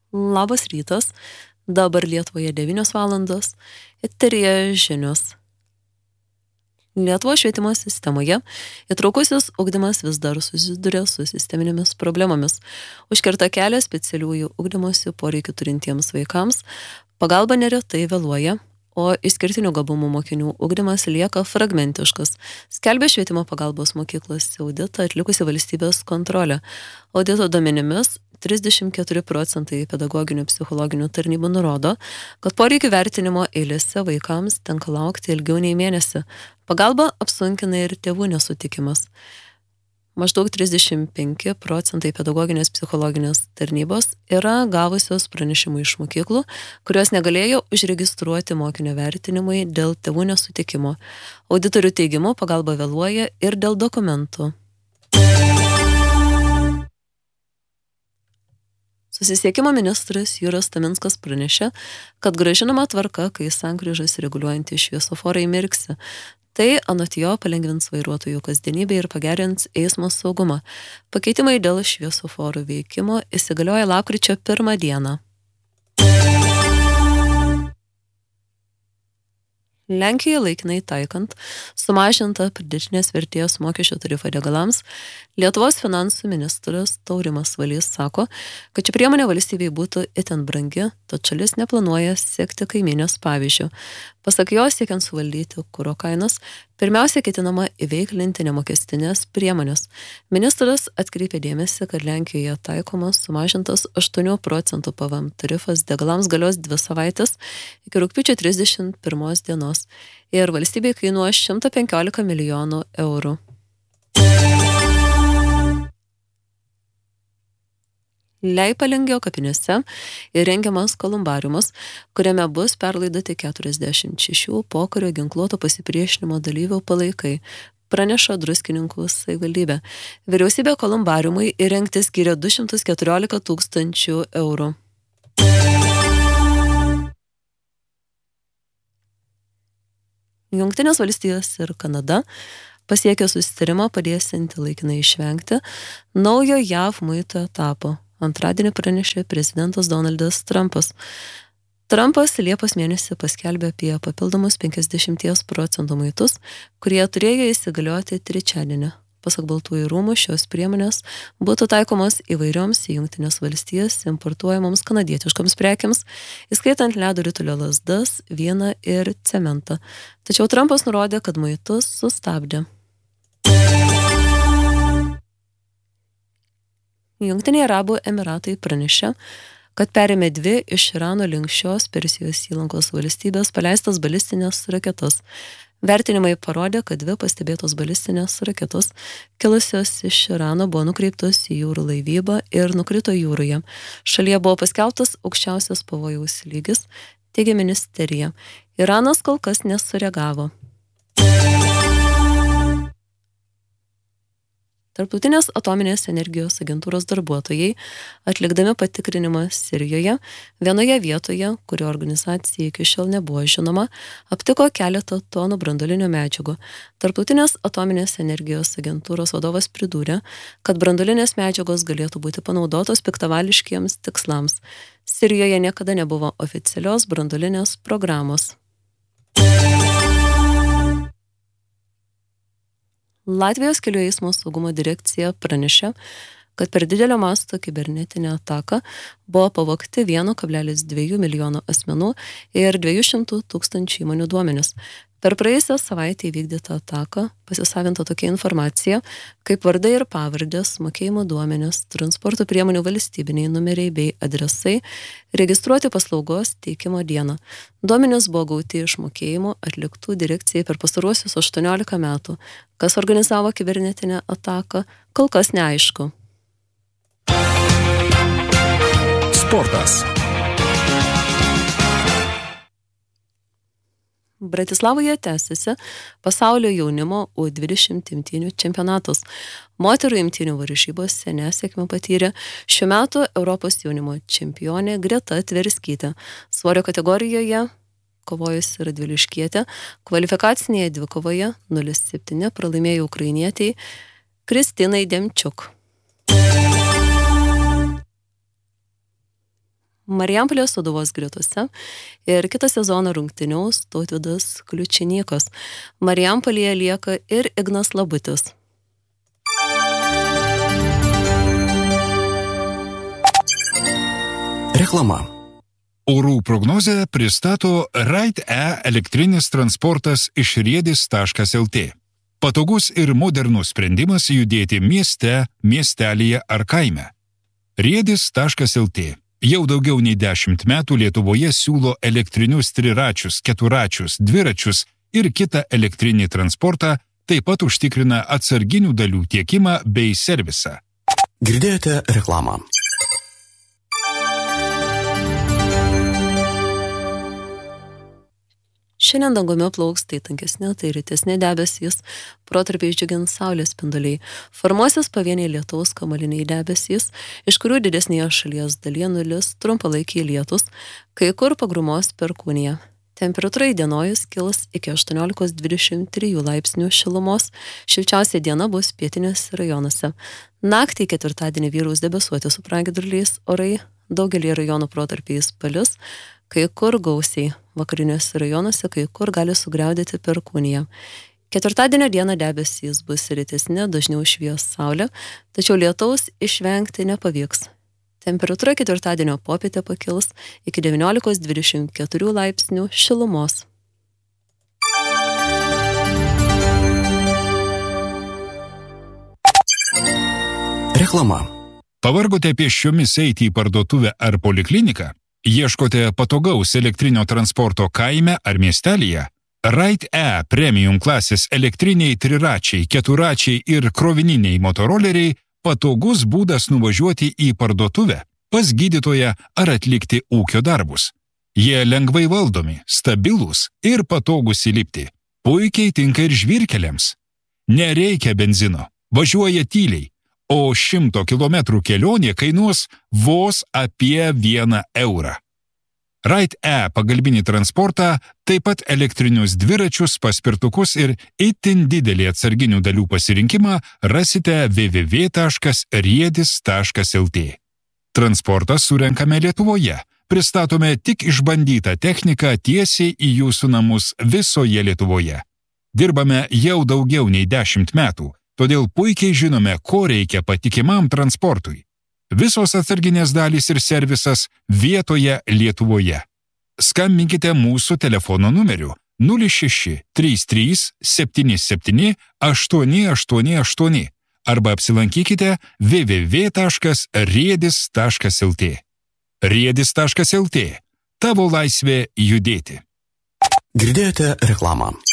Labas rytas, dabar Lietuvoje 9 valandos, eteryje žinios. Lietuvos švietimo sistemoje įtraukusis ugdymas vis dar susiduria su sisteminėmis problemomis. Užkerta kelią specialiųjų ugdymosi poreikių turintiems vaikams, pagalba neretai vėluoja, o išskirtinių gabumų mokinių ugdymas lieka fragmentiškas, skelbia švietimo pagalbos mokyklos auditą atlikusi valstybės kontrolę. Audito duomenimis 34% pedagoginių psichologinių tarnybų nurodo, kad poreikių vertinimo eilėse vaikams tenka laukti ilgiau nei mėnesį. Pagalba apsunkina ir tėvų nesutikimas. Maždaug 35% pedagoginės psichologinės tarnybos yra gavusios pranešimų iš mokyklų, kurios negalėjo užregistruoti mokinio vertinimui dėl tėvų nesutikimo. Auditorių teigimu pagalba vėluoja ir dėl dokumentų. Susisiekimo ministras Juras Taminskas pranešė, kad grąžinama tvarka, kai sankryžas reguliuojantys šviesoforai mirksi. Tai anot jo palengvins vairuotojų kasdienybę ir pagerins eismo saugumą. Pakeitimai dėl šviesoforų veikimo įsigalioja lapkričio 1 dieną. Lenkijoje laikinai taikant sumažintą pridėtinės vertės mokesčio tarifą degalams, Lietuvos finansų ministras Taurimas Valys sako, kad ši priemonė valstybei būtų itin brangi, tad šalis neplanuoja sekti kaimynės pavyzdžių. Pasak jo, siekiant suvaldyti kuro kainas, pirmiausia ketinama įveiklinti nemokestinės priemonės. Ministras atkreipė dėmesį, kad Lenkijoje taikomas sumažintas 8% PVM tarifas degalams galios 2 savaitės iki rugpjūčio 31 dienos ir valstybei kainuoja 115 milijonų eurų. Leipalingio kapinėse įrengiamas kolumbariumas, kuriame bus perlaidoti 46 pokario ginkluoto pasipriešinimo dalyvių palaikai, praneša Druskininkų savivaldybė. Vyriausybė kolumbariumui įrengti skyrė 214 000 eurų. Jungtinės valstijos ir Kanada pasiekė susitarimą padėsianti laikinai išvengti naujo JAV muito etapo. Antradienį pranešė prezidentas Donaldas Trumpas. Trumpas Liepos mėnesį paskelbė apie papildomus 50% muitus, kurie turėjo įsigalioti trečiadienį. Pasak Baltųjų rūmų, šios priemonės būtų taikomos įvairioms į Jungtinės valstijas importuojamoms kanadietiškoms prekiams, įskaitant ledo ritulio lazdas, vyną ir cementą. Tačiau Trumpas nurodė, kad muitus sustabdė. Jungtiniai Arabų Emiratai pranešė, kad perėmė 2 iš Irano link šios Persijos įlankos valstybės paleistas balistinės raketas. Vertinimai parodė, kad 2 pastebėtos balistinės raketos, kilusios iš Irano, buvo nukreiptos į jūrų laivybą ir nukrito jūroje. Šalyje buvo paskelbtas aukščiausias pavojaus lygis, teigia ministerija. Iranas kol kas nesureagavo. Tarptautinės atominės energijos agentūros darbuotojai, atlikdami patikrinimą Sirijoje, vienoje vietoje, kurio organizacija iki šiol nebuvo žinoma, aptiko keletą tonų branduolinių medžiagų. Tarptautinės atominės energijos agentūros vadovas pridūrė, kad branduolinės medžiagos galėtų būti panaudotos piktavališkiems tikslams. Sirijoje niekada nebuvo oficialios branduolinės programos. Latvijos kelių eismo saugumo direkcija pranešė, kad per didelio masto kibernetinę ataką buvo pavogti 1,2 milijono asmenų ir 200 000 įmonių duomenis. Per praėjusią savaitę įvykdytą ataką pasisavinta tokia informacija, kaip vardai ir pavardės, mokėjimo duomenis, transporto priemonių valstybiniai numeriai bei adresai, registruoti paslaugos teikimo dieną. Duomenis buvo gauti iš mokėjimų atliktų direkcijai per pastaruosius 18 metų. Kas organizavo kibernetinę ataką, kol kas neaišku. Sportas. Bratislavoje tęsiasi pasaulio jaunimo U20 imtynių čempionatas. Moterų imtynių varžybose nesėkmę patyrė šių metų Europos jaunimo čempionė Greta Tverskytė. Svorio kategorijoje kovojusi Radviliškietė kvalifikacinėje dvikovoje 0-7 pralaimėjo ukrainietei Kristinai Demčiuk. Marijampolės Sūduvos gretose ir kitą sezoną rungtyniaus Tautvydas Kliučinykas. Marijampolėje lieka ir Ignas Labutis. Reklama. Orų prognozę pristato Ride-E elektrinis transportas iš riedis.lt. Patogus ir modernus sprendimas judėti mieste, miestelyje ar kaime. Riedis.lt. Jau daugiau nei 10 metų Lietuvoje siūlo elektrinius triračius, keturačius, dviračius ir kitą elektrinį transportą, taip pat užtikrina atsarginių dalių tiekimą bei servisą. Girdėjote reklamą. Šiandien dangumi plauks tai tankesni, tai rytesni debesys, protarpiais džiugins saulės spinduliai. Formuosis pavieniai lietaus kamuoliniai debesys, iš kurių didesnėje šalies dalyje nulis trumpalaikiai lietus, kai kur pagrumos perkūnija. Temperatūra įdienojus kils iki 18-23 laipsnių šilumos, šilčiausia diena bus pietinėse rajonuose. Naktį ketvirtadienį vyraus debesuoti su pragiedruliais orai, daugelį rajonų protarpiais palis, kai kur gausiai, vakariniuose rajonuose kai kur gali sugriaudėti perkūnija. Ketvirtadienio dieną debesys bus rytesni, dažniau švies saulė, tačiau lietaus išvengti nepavyks. Temperatūra ketvirtadienio popietę pakils iki 19-24 laipsnių šilumos. Reklama. Pavargote pėsčiomis eiti į parduotuvę ar polikliniką? Ieškote patogaus elektrinio transporto kaime ar miestelyje? Ride-E premium klasės elektriniai triračiai, keturačiai ir krovininiai motoroleriai patogus būdas nuvažiuoti į parduotuvę, pas gydytoją ar atlikti ūkio darbus. Jie lengvai valdomi, stabilūs ir patogus įlipti. Puikiai tinka ir žvyrkeliams. Nereikia benzino, važiuoja tyliai, o 100 km kelionė kainuos vos apie 1 eurą. Ride-E pagalbinį transportą, taip pat elektrinius dviračius, paspirtukus ir itin didelį atsarginių dalių pasirinkimą rasite www.riedis.lt. Transportą surenkame Lietuvoje, pristatome tik išbandytą techniką tiesiai į jūsų namus visoje Lietuvoje. Dirbame jau daugiau nei 10 metų. Todėl puikiai žinome, ko reikia patikimam transportui. Visos atsarginės dalys ir servisas vietoje Lietuvoje. Skambinkite mūsų telefono numeriu 06 33 77 888 arba apsilankykite www.riedis.lt. Riedis.lt. Tavo laisvė judėti. Girdėjote reklamą.